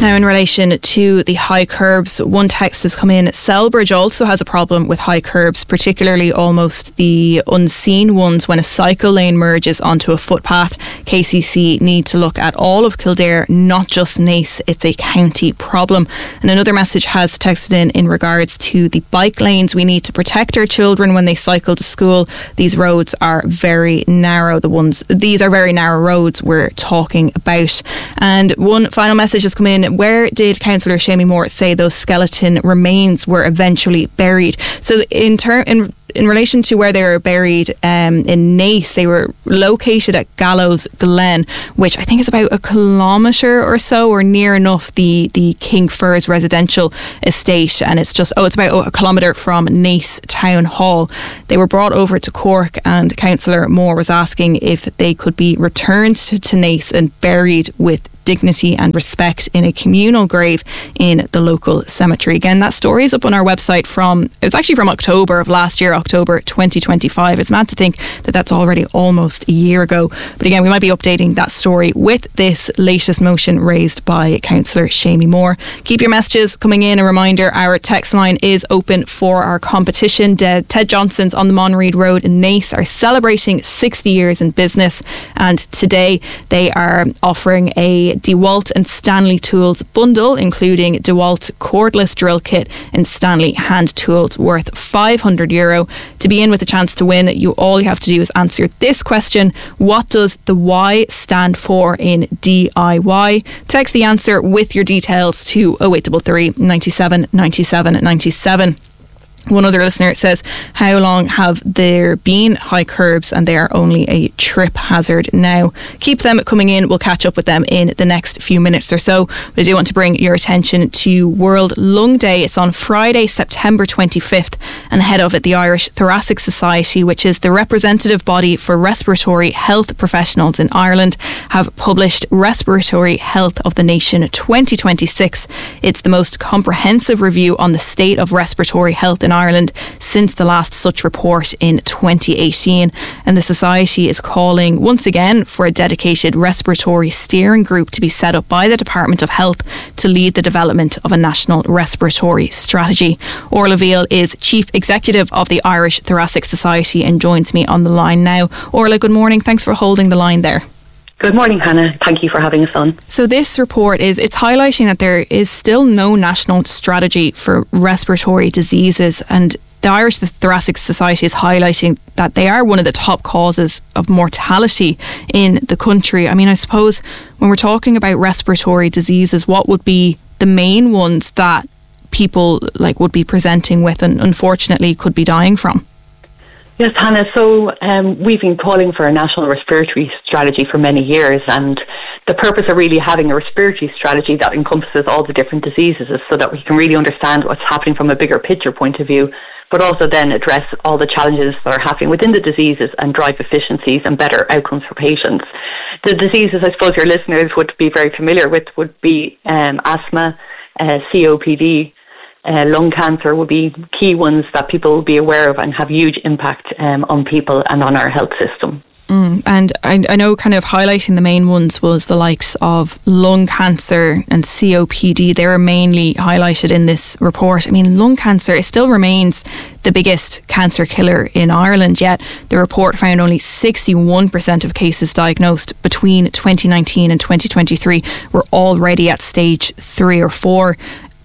Now, in relation to the high curbs, one text has come in. Selbridge also has a problem with high curbs, particularly almost the unseen ones when a cycle lane merges onto a footpath. K C C need to look at all of Kildare, not just Naas. It's a county problem. And another message has texted in in regards to the bike lanes. We need to protect our children when they cycle to school. These roads are very narrow. The ones, these are very narrow roads we're talking about. And one final message has come in. Where did Councillor Seamie Moore say those skeleton remains were eventually buried? So in ter- in in relation to where they were buried um, in Naas, they were located at Gallows Glen, which I think is about a kilometre or so, or near enough the, the King Firs residential estate. And it's just, oh, it's about a kilometre from Naas Town Hall. They were brought over to Cork, and Councillor Moore was asking if they could be returned to, to Naas and buried with dignity and respect in a communal grave in the local cemetery. Again, that story is up on our website from, it's actually from October of last year, October twenty twenty-five. It's mad to think that that's already almost a year ago. But again, we might be updating that story with this latest motion raised by Councillor Seamie Moore. Keep your messages coming in. A reminder, our text line is open for our competition. De- Ted Johnson's on the Monreid Road in Naas are celebrating sixty years in business, and today they are offering a DeWalt and Stanley tools bundle, including DeWalt cordless drill kit and Stanley hand tools worth five hundred euro. To be in with a chance to win, you all you have to do is answer this question: what does the Y stand for in D I Y? Text the answer with your details to oh eight three three, nine seven, nine seven, nine seven. One other listener says, how long have there been high curbs and they are only a trip hazard now? Keep them coming in. We'll catch up with them in the next few minutes or so. But I do want to bring your attention to World Lung Day. It's on Friday, September twenty-fifth, and ahead of it, the Irish Thoracic Society, which is the representative body for respiratory health professionals in Ireland, have published Respiratory Health of the Nation twenty twenty-six. It's the most comprehensive review on the state of respiratory health in Ireland since the last such report in twenty eighteen, and the Society is calling once again for a dedicated respiratory steering group to be set up by the Department of Health to lead the development of a national respiratory strategy. Orla Veal is Chief Executive of the Irish Thoracic Society and joins me on the line now. Orla, good morning. Thanks for holding the line there. Good morning, Hannah. Thank you for having us on. So this report is, it's highlighting that there is still no national strategy for respiratory diseases, and the Irish Thoracic Society is highlighting that they are one of the top causes of mortality in the country. I mean, I suppose when we're talking about respiratory diseases, what would be the main ones that people like would be presenting with and unfortunately could be dying from? Yes, Hannah. So um, we've been calling for a national respiratory strategy for many years, and the purpose of really having a respiratory strategy that encompasses all the different diseases is so that we can really understand what's happening from a bigger picture point of view, but also then address all the challenges that are happening within the diseases and drive efficiencies and better outcomes for patients. The diseases I suppose your listeners would be very familiar with would be um, asthma, uh, C O P D, Uh, lung cancer would be key ones that people will be aware of and have huge impact um, on people and on our health system. Mm, and I, I know kind of highlighting the main ones was the likes of lung cancer and C O P D. They were mainly highlighted in this report. I mean, lung cancer, it still remains the biggest cancer killer in Ireland, yet the report found only sixty-one percent of cases diagnosed between twenty nineteen and twenty twenty-three were already at stage three or four.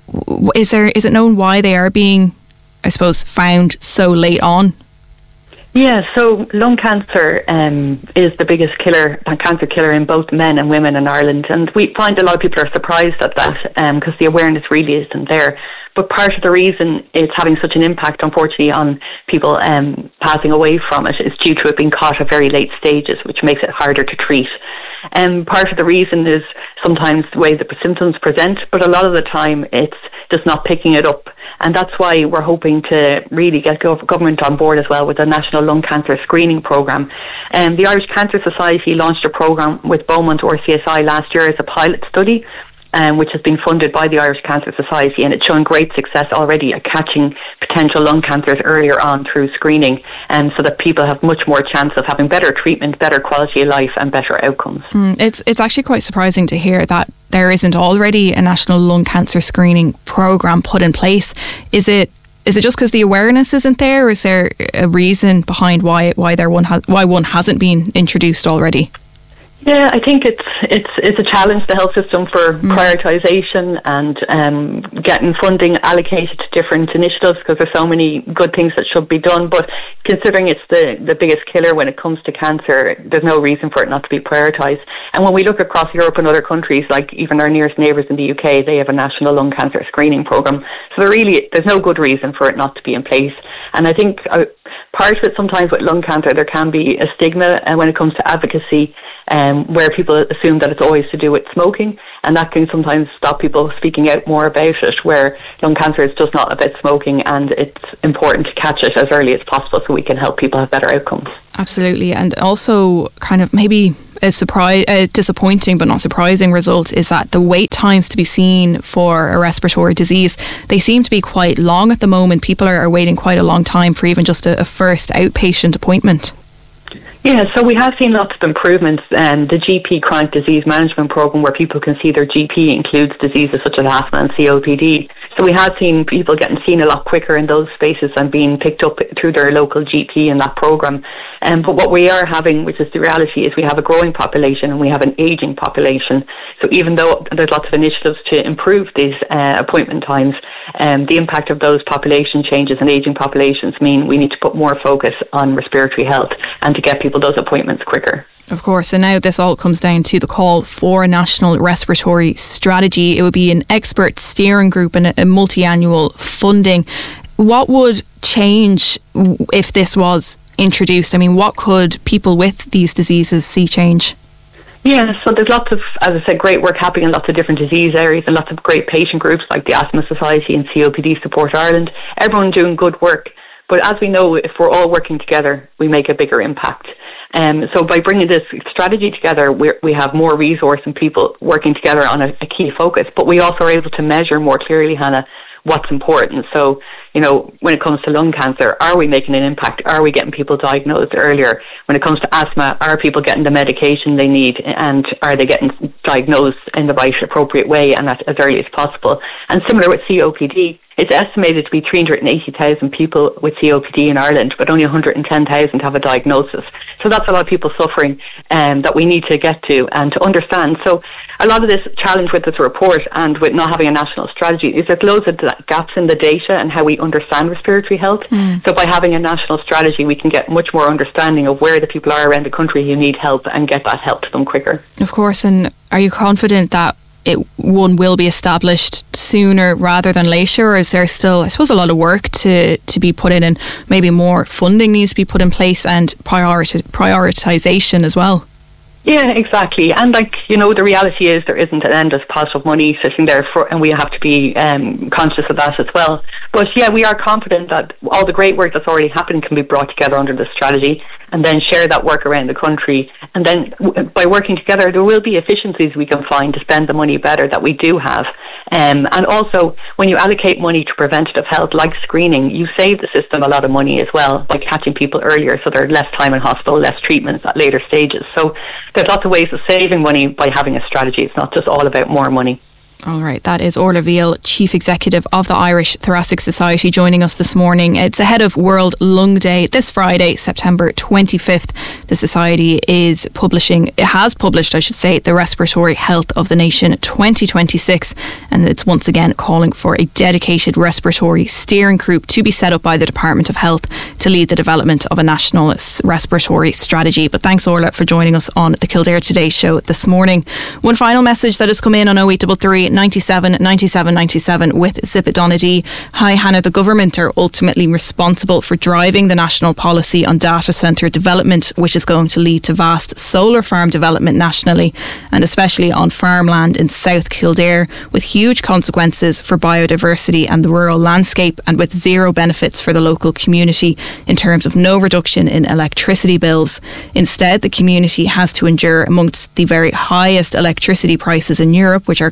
Is there is it known why they are being, I suppose, found so late on? Yeah, so lung cancer um, is the biggest killer, cancer killer in both men and women in Ireland, and we find a lot of people are surprised at that because um, the awareness really isn't there. But part of the reason it's having such an impact, unfortunately, on people um, passing away from it is due to it being caught at very late stages, which makes it harder to treat. And um, part of the reason is sometimes the way the symptoms present, but a lot of the time it's just not picking it up. And that's why we're hoping to really get government on board as well with the National Lung Cancer Screening Programme. Um, the Irish Cancer Society launched a programme with Beaumont R C S I last year as a pilot study, um, which has been funded by the Irish Cancer Society, and it's showing great success already at catching potential lung cancers earlier on through screening, and um, so that people have much more chance of having better treatment, better quality of life and better outcomes. Mm, it's it's actually quite surprising to hear that there isn't already a national lung cancer screening programme put in place. Is it is it just because the awareness isn't there, or is there a reason behind why why there one ha- why one hasn't been introduced already? Yeah, I think it's it's it's a challenge, the health system, for mm. prioritisation and um, getting funding allocated to different initiatives, because there's so many good things that should be done. But considering it's the, the biggest killer when it comes to cancer, there's no reason for it not to be prioritised. And when we look across Europe and other countries, like even our nearest neighbours in the U K, they have a national lung cancer screening programme. So there really, there's no good reason for it not to be in place. And I think uh, part of it, sometimes with lung cancer, there can be a stigma uh, when it comes to advocacy, Um, where people assume that it's always to do with smoking, and that can sometimes stop people speaking out more about it, where lung cancer is just not about smoking, and it's important to catch it as early as possible so we can help people have better outcomes. Absolutely. And also kind of maybe a surprise, a disappointing but not surprising result is that the wait times to be seen for a respiratory disease, they seem to be quite long at the moment. People are, are waiting quite a long time for even just a, a first outpatient appointment. Yeah, so we have seen lots of improvements. Um, the G P Chronic Disease Management Programme, where people can see their G P, includes diseases such as asthma and C O P D. So we have seen people getting seen a lot quicker in those spaces and being picked up through their local G P in that programme. Um, but what we are having, which is the reality, is we have a growing population and we have an ageing population. So even though there's lots of initiatives to improve these uh, appointment times, um, the impact of those population changes and ageing populations mean we need to put more focus on respiratory health and to get people those appointments quicker. Of course, and now this all comes down to the call for a national respiratory strategy. It would be an expert steering group and a multi-annual funding. What would change if this was introduced? I mean, what could people with these diseases see change? Yeah, so there's lots of, as I said, great work happening in lots of different disease areas and lots of great patient groups like the Asthma Society and C O P D Support Ireland. Everyone doing good work. But as we know, if we're all working together, we make a bigger impact. Um, so by bringing this strategy together, we're, we have more resource and people working together on a, a key focus. But we also are able to measure more clearly, Hannah, what's important. So, you know, when it comes to lung cancer, are we making an impact? Are we getting people diagnosed earlier? When it comes to asthma, are people getting the medication they need, and are they getting diagnosed in the right appropriate way and as early as possible? And similar with C O P D, it's estimated to be three hundred eighty thousand people with C O P D in Ireland, but only one hundred ten thousand have a diagnosis. So that's a lot of people suffering um, that we need to get to and to understand. So a lot of this challenge with this report and with not having a national strategy is there's loads of gaps in the data and how we understand respiratory health. Mm. So by having a national strategy, we can get much more understanding of where the people are around the country who need help and get that help to them quicker. Of course. And are you confident that it one will be established sooner rather than later, or is there still, I suppose, a lot of work to, to be put in, and maybe more funding needs to be put in place and priority, prioritisation as well? Yeah, exactly. And like, you know, the reality is there isn't an endless pot of money sitting there for, and we have to be um, conscious of that as well. But yeah, we are confident that all the great work that's already happening can be brought together under the strategy and then share that work around the country. And then w- by working together, there will be efficiencies we can find to spend the money better that we do have. Um, and also, when you allocate money to preventative health like screening, you save the system a lot of money as well by catching people earlier, so there's less time in hospital, less treatments at later stages. So there's lots of ways of saving money by having a strategy. It's not just all about more money. All right, that is Orla Veal, Chief Executive of the Irish Thoracic Society, joining us this morning. It's ahead of World Lung Day this Friday, September twenty-fifth. The Society is publishing, it has published, I should say, the Respiratory Health of the Nation twenty twenty-six, and it's once again calling for a dedicated respiratory steering group to be set up by the Department of Health to lead the development of a national respiratory strategy. But thanks, Orla, for joining us on the Kildare Today show this morning. One final message that has come in on oh eight three three, ninety-seven, ninety-seven, ninety-seven with Zip it Donadee. Hi Hannah, the government are ultimately responsible for driving the national policy on data centre development, which is going to lead to vast solar farm development nationally and especially on farmland in South Kildare, with huge consequences for biodiversity and the rural landscape, and with zero benefits for the local community in terms of no reduction in electricity bills. Instead, the community has to endure amongst the very highest electricity prices in Europe, which are continuing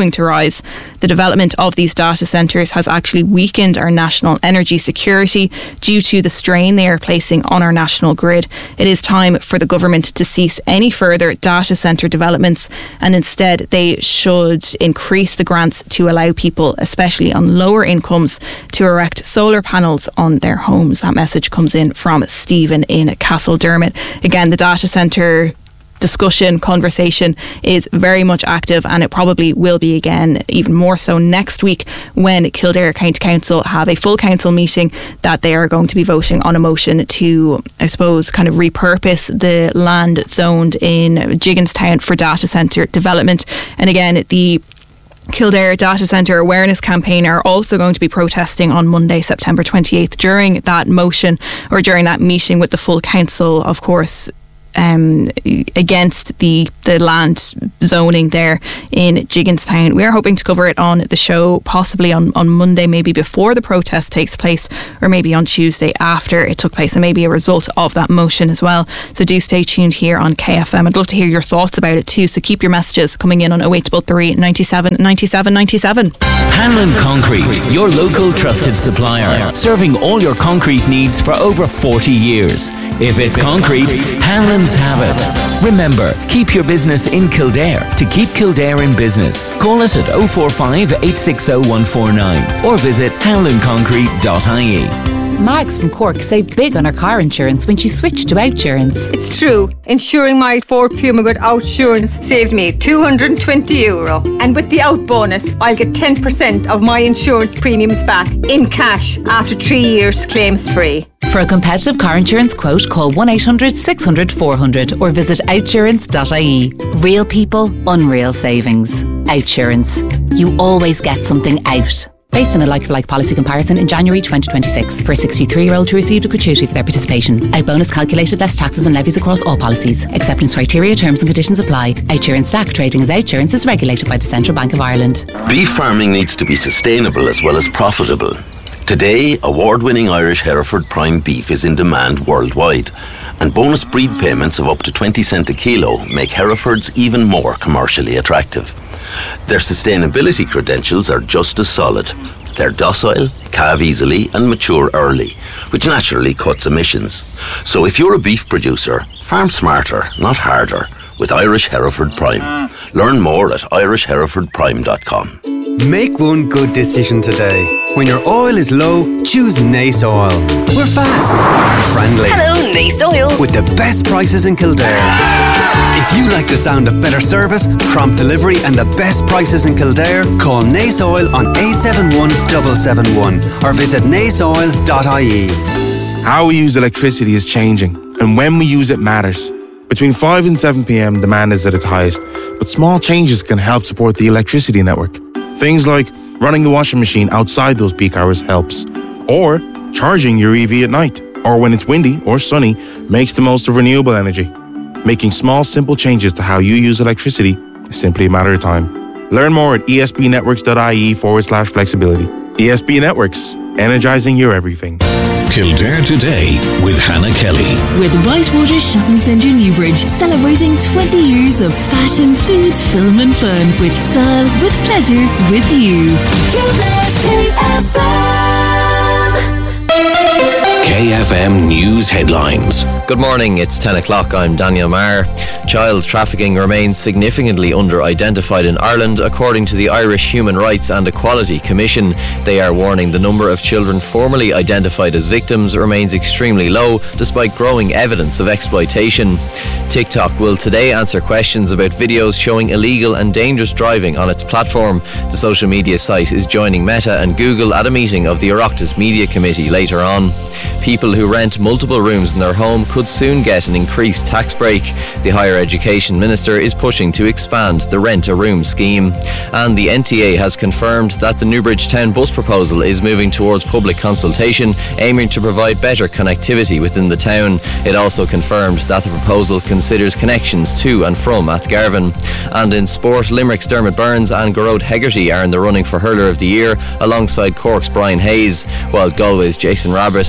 continuing to rise. The development of these data centres has actually weakened our national energy security due to the strain they are placing on our national grid. It is time for the government to cease any further data centre developments, and instead they should increase the grants to allow people, especially on lower incomes, to erect solar panels on their homes. That message comes in from Stephen in Castledermot. Again, the data centre discussion, conversation is very much active, and it probably will be again, even more so next week when Kildare County Council have a full council meeting that they are going to be voting on a motion to, I suppose, kind of repurpose the land zoned in Gigginstown for data centre development. And again, the Kildare Data Centre Awareness Campaign are also going to be protesting on Monday, September twenty-eighth during that motion, or during that meeting with the full council, of course, Um, against the, the land zoning there in Gigginstown. We are hoping to cover it on the show, possibly on, on Monday, maybe before the protest takes place, or maybe on Tuesday after it took place, and maybe a result of that motion as well. So do stay tuned here on K F M. I'd love to hear your thoughts about it too, so keep your messages coming in on oh eight three three, ninety-seven, ninety-seven, ninety-seven. Hanlon Concrete, your local trusted supplier, serving all your concrete needs for over forty years. If it's concrete, Hanlon have it. Remember, keep your business in Kildare to keep Kildare in business. Call us at oh four five, eight six oh, one four nine or visit hanlon concrete dot I E. Mags from Cork saved big on her car insurance when she switched to Outsurance. It's true. Insuring my Ford Puma with Outsurance saved me two hundred twenty euro. And with the Out bonus, I'll get ten percent of my insurance premiums back in cash after three years claims free. For a competitive car insurance quote, call one eight hundred, six hundred, four hundred or visit outsurance dot I E. Real people, unreal savings. Outsurance. You always get something out. Based on a like-for-like policy comparison in January twenty twenty-six for a sixty-three-year-old who received a gratuity for their participation. Out bonus calculated less taxes and levies across all policies. Acceptance criteria, terms and conditions apply. Outsurance Stack trading as Outsurance is regulated by the Central Bank of Ireland. Beef farming needs to be sustainable as well as profitable. Today, award-winning Irish Hereford Prime beef is in demand worldwide, and bonus breed payments of up to twenty cent a kilo make Herefords even more commercially attractive. Their sustainability credentials are just as solid. They're docile, calve easily and mature early, which naturally cuts emissions. So if you're a beef producer, farm smarter, not harder, with Irish Hereford Prime. Learn more at irish hereford prime dot com. Make one good decision today. When your oil is low, choose Nace Oil. We're fast, friendly. Hello, Nace Oil. With the best prices in Kildare. If you like the sound of better service, prompt delivery and the best prices in Kildare, call Nace Oil on eight seven one, seven seven one or visit nace oil dot I E. How we use electricity is changing, and when we use it matters. Between five and seven p.m, demand is at its highest, but small changes can help support the electricity network. Things like running the washing machine outside those peak hours helps, or charging your E V at night, or when it's windy or sunny, makes the most of renewable energy. Making small, simple changes to how you use electricity is simply a matter of time. Learn more at esbnetworks.ie forward slash flexibility. E S B Networks, energizing your everything. Kildare Today with Hannah Kelly. With Whitewater Shopping Centre Newbridge, celebrating twenty years of fashion, food, film and fun. With style, with pleasure, with you. Kildare's K F M. K F M News Headlines. Good morning, it's ten o'clock. I'm Daniel Marr. Child trafficking remains significantly under-identified in Ireland, according to the Irish Human Rights and Equality Commission. They are warning the number of children formerly identified as victims remains extremely low, despite growing evidence of exploitation. TikTok will today answer questions about videos showing illegal and dangerous driving on its platform. The social media site is joining Meta and Google at a meeting of the Oireachtas Media Committee later on. People who rent multiple rooms in their home could soon get an increased tax break. The Higher Education Minister is pushing to expand the Rent a Room scheme. And the N T A has confirmed that the Newbridge Town bus proposal is moving towards public consultation, aiming to provide better connectivity within the town. It also confirmed that the proposal considers connections to and from Atgarvan. And in sport, Limerick's Dermot Burns and Garrod Hegarty are in the running for Hurler of the Year, alongside Cork's Brian Hayes, while Galway's Jason Rabbit and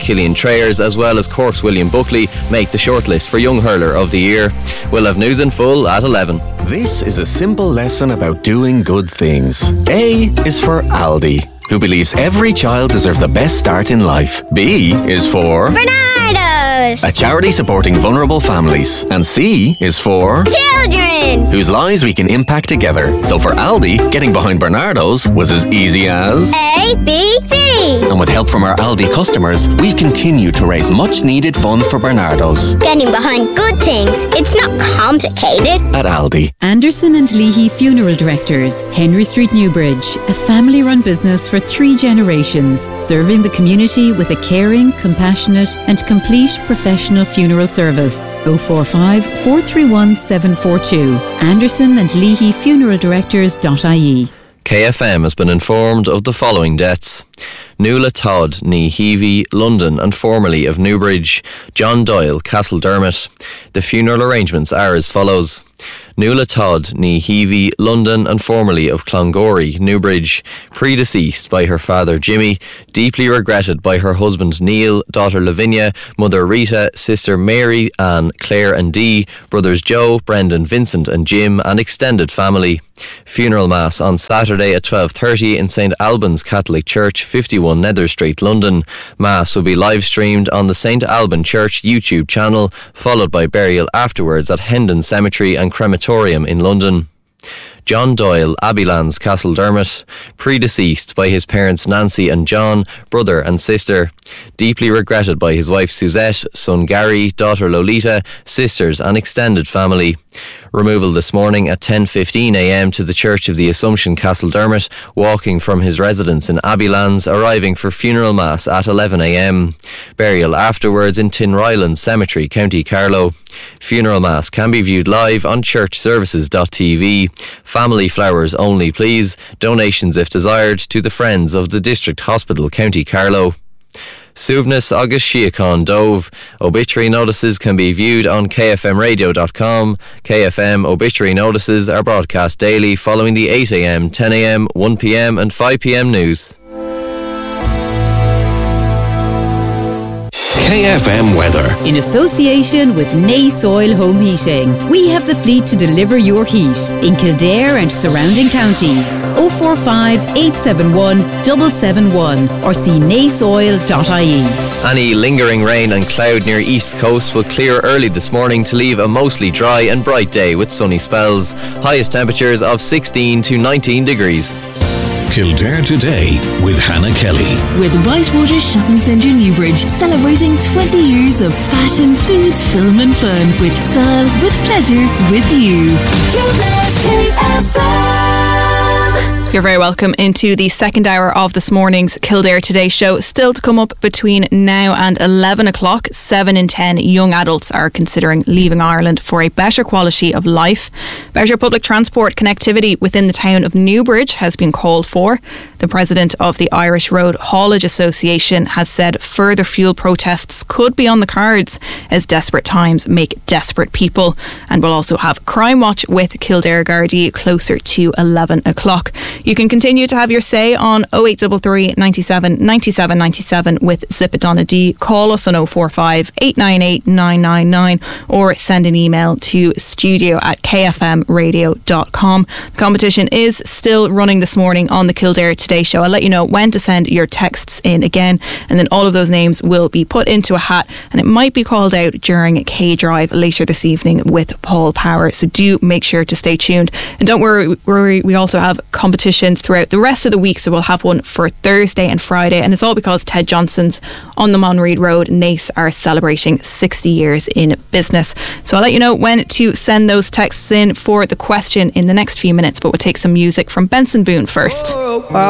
Cillian Trayers as well as Cork's William Buckley make the shortlist for Young Hurler of the Year. We'll have news in full at eleven. This is a simple lesson about doing good things. A is for Aldi, who believes every child deserves the best start in life. B is for Bernardo's, a charity supporting vulnerable families. And C is for children, whose lives we can impact together. So for Aldi, getting behind Bernardo's was as easy as A, B, C. And with help from our Aldi customers, we've continued to raise much needed funds for Bernardo's. Getting behind good things, it's not complicated. At Aldi. Anderson and Leahy Funeral Directors, Henry Street, Newbridge, a family-run business for three generations, serving the community with a caring, compassionate and complete professional funeral service. oh four five, four three one, seven four two. Anderson and Leahy Funeral Directors dot I E. K F M has been informed of the following deaths. Nuala Todd, ní Heavey, London and formerly of Newbridge. John Doyle, Castledermot. The funeral arrangements are as follows. Nuala Todd, ní Heavey, London and formerly of Clongorry, Newbridge. Predeceased by her father Jimmy, deeply regretted by her husband Neil, daughter Lavinia, mother Rita, sister Mary, Anne, Claire and Dee, brothers Joe, Brendan, Vincent and Jim and extended family. Funeral Mass on Saturday at twelve thirty in St Albans Catholic Church, fifty-one Nether Street, London. Mass will be live streamed on the St Alban Church YouTube channel, followed by burial afterwards at Hendon Cemetery and Crematorium in London. John Doyle, Abbeylands, Castledermot, predeceased by his parents Nancy and John, brother and sister. Deeply regretted by his wife Suzette, son Gary, daughter Lolita, sisters and extended family. Removal this morning at ten fifteen a m to the Church of the Assumption, Castledermot, walking from his residence in Abbeylands, arriving for funeral mass at eleven a m. Burial afterwards in Tinryland Cemetery, County Carlow. Funeral mass can be viewed live on church services dot t v. Family flowers only, please. Donations if desired to the Friends of the District Hospital, County Carlow. Suivnas agus Síocháin Dóibh. Obituary notices can be viewed on k f m radio dot com. K F M obituary notices are broadcast daily following the eight a m, ten a m, one p m and five p m news. K F M weather. In association with Nay Soil Home Heating, we have the fleet to deliver your heat in Kildare and surrounding counties. oh four five, eight seven one, seven seven one or see nay soil dot I E. Any lingering rain and cloud near East Coast will clear early this morning to leave a mostly dry and bright day with sunny spells. Highest temperatures of sixteen to nineteen degrees. Kildare Today with Hannah Kelly. With Whitewater Shopping Centre Newbridge, celebrating twenty years of fashion, food, film and fun with style, with pleasure, with you. Kildare's K F M. You're very welcome into the second hour of this morning's Kildare Today show. Still to come up between now and eleven o'clock, seven in ten young adults are considering leaving Ireland for a better quality of life. Better public transport connectivity within the town of Newbridge has been called for. The president of the Irish Road Haulage Association has said further fuel protests could be on the cards as desperate times make desperate people. And we'll also have Crime Watch with Kildare Gardaí closer to eleven o'clock. You can continue to have your say on oh eight three three, nine seven, nine seven nine seven with Zip It Donna D. Call us on oh four five, eight nine eight, nine nine nine or send an email to studio at k f m radio dot com. The competition is still running this morning on the Kildare Today show. I'll let you know when to send your texts in again, and then all of those names will be put into a hat and it might be called out during K Drive later this evening with Paul Power. So do make sure to stay tuned. And don't worry, worry we also have competitions throughout the rest of the week, so we'll have one for Thursday and Friday, and it's all because Ted Johnson's on the Monreid Road Nace are celebrating sixty years in business. So I'll let you know when to send those texts in for the question in the next few minutes, but we'll take some music from Benson Boone first.